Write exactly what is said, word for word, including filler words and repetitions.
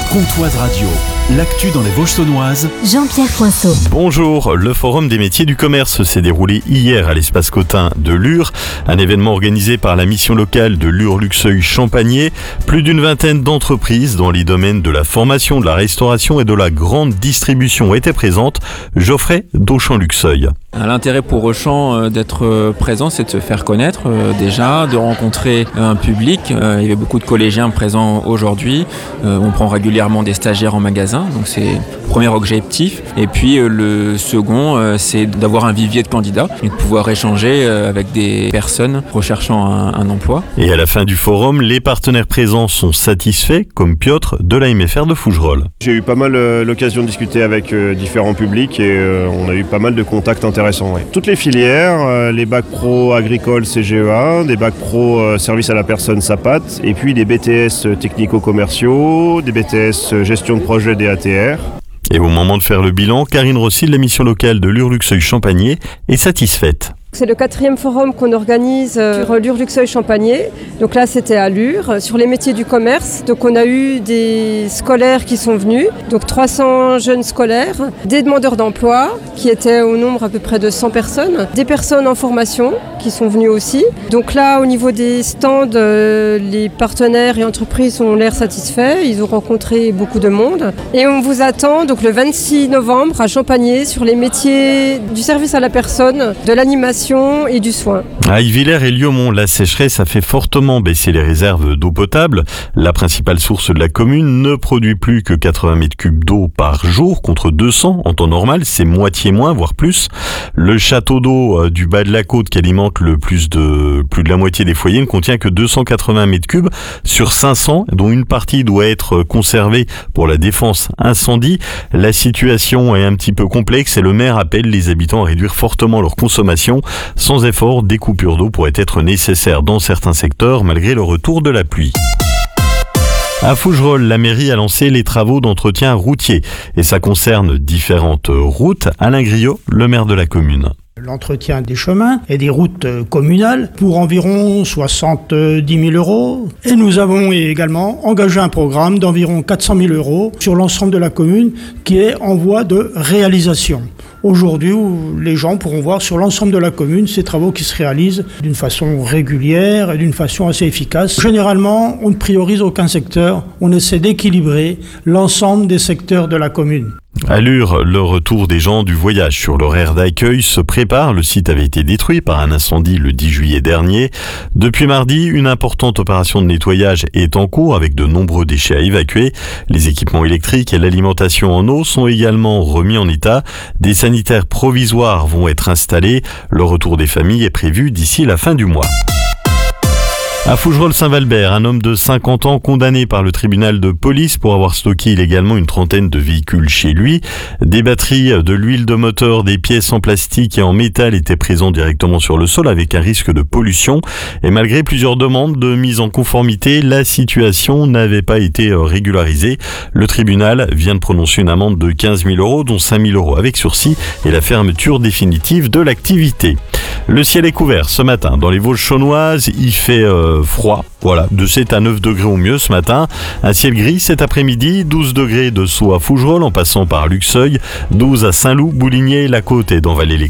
Comtoise Radio, l'actu dans les Vosges saunoises. Jean-Pierre Poinceau. Bonjour, le Forum des métiers du commerce s'est déroulé hier à l'espace Cotin de Lure, un événement organisé par la mission locale de Lure-Luxeuil-Champagné. Plus d'une vingtaine d'entreprises dans les domaines de la formation, de la restauration et de la grande distribution étaient présentes. Geoffrey d'Auchan-Luxeuil. L'intérêt pour Auchan d'être présent, c'est de se faire connaître déjà, de rencontrer un public. Il y avait beaucoup de collégiens présents aujourd'hui. On prend régulièrement des stagiaires en magasin, donc c'est le premier objectif. Et puis le second, c'est d'avoir un vivier de candidats et de pouvoir échanger avec des personnes recherchant un, un emploi. Et à la fin du forum, les partenaires présents sont satisfaits, comme Piotr de l'A M F R de Fougerolles. J'ai eu pas mal euh, l'occasion de discuter avec euh, différents publics et euh, on a eu pas mal de contacts intéressants. Ouais. Toutes les filières, euh, les bacs pro agricoles C G E A, des bacs pro euh, service à la personne S A P A T, et puis des B T S technico-commerciaux, des B T S gestion de projet D A T R. Et au moment de faire le bilan, Karine Rossi de la mission locale de Lure-Luxeuil-Champagné est satisfaite. C'est le quatrième forum qu'on organise sur Lure-Luxeuil-Champagné. Donc là, c'était à Lure, sur les métiers du commerce. Donc on a eu des scolaires qui sont venus, donc trois cents jeunes scolaires, des demandeurs d'emploi qui étaient au nombre à peu près de cent personnes, des personnes en formation qui sont venues aussi. Donc là, au niveau des stands, les partenaires et entreprises ont l'air satisfaits. Ils ont rencontré beaucoup de monde. Et on vous attend donc le vingt-six novembre à Champagné sur les métiers du service à la personne, de l'animation et du soin. À Yvillers et Liaumont, la sécheresse a fait fortement baisser les réserves d'eau potable. La principale source de la commune ne produit plus que quatre-vingts mètres cubes d'eau par jour contre deux cents en temps normal, c'est moitié moins, voire plus. Le château d'eau du bas de la côte qui alimente le plus de, plus de la moitié des foyers ne contient que deux cent quatre-vingts mètres cubes sur cinq cents, dont une partie doit être conservée pour la défense incendie. La situation est un petit peu complexe et le maire appelle les habitants à réduire fortement leur consommation. Sans effort, des coupures d'eau pourraient être nécessaires dans certains secteurs malgré le retour de la pluie. À Fougerolles, la mairie a lancé les travaux d'entretien routier et ça concerne différentes routes. Alain Griot, le maire de la commune. L'entretien des chemins et des routes communales pour environ soixante-dix mille euros. Et nous avons également engagé un programme d'environ quatre cent mille euros sur l'ensemble de la commune qui est en voie de réalisation. Aujourd'hui, les gens pourront voir sur l'ensemble de la commune ces travaux qui se réalisent d'une façon régulière et d'une façon assez efficace. Généralement, on ne priorise aucun secteur, on essaie d'équilibrer l'ensemble des secteurs de la commune. À Lure, le retour des gens du voyage sur l'horaire d'accueil se prépare. Le site avait été détruit par un incendie le dix juillet dernier. Depuis mardi, une importante opération de nettoyage est en cours avec de nombreux déchets à évacuer. Les équipements électriques et l'alimentation en eau sont également remis en état. Des sanitaires provisoires vont être installés. Le retour des familles est prévu d'ici la fin du mois. À Fougerolles-Saint-Valbert, un homme de cinquante ans condamné par le tribunal de police pour avoir stocké illégalement une trentaine de véhicules chez lui. Des batteries, de l'huile de moteur, des pièces en plastique et en métal étaient présents directement sur le sol avec un risque de pollution. Et malgré plusieurs demandes de mise en conformité, la situation n'avait pas été régularisée. Le tribunal vient de prononcer une amende de quinze mille euros, dont cinq mille euros avec sursis et la fermeture définitive de l'activité. Le ciel est couvert ce matin dans les Vosges saunoises, il fait euh, froid, voilà, de sept à neuf degrés au mieux ce matin. Un ciel gris cet après-midi, douze degrés de Sceaux à Fougerolles en passant par Luxeuil, douze à Saint-Loup, Bouligné, La Côte et dans Vallée-les